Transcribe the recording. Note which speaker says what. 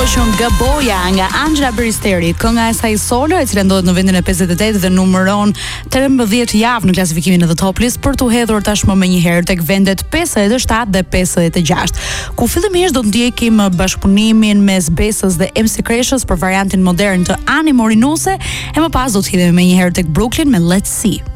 Speaker 1: Shoqën Gaboja nga Angela Beristeri, kënga e saj solo e cila ndodhet në vendin e 58 dhe numëron 13 javë në klasifikimin e The Top List për t'u hedhur tashmë më njëherë tek vendet 57 dhe 56. Ku fillimisht do të ndjekim bashkëpunimin mes Besës dhe MC Kreshës për variantin modern të Ani Morinuse, e më pas do të hidhemi më njëherë tek Brooklyn me Let's See.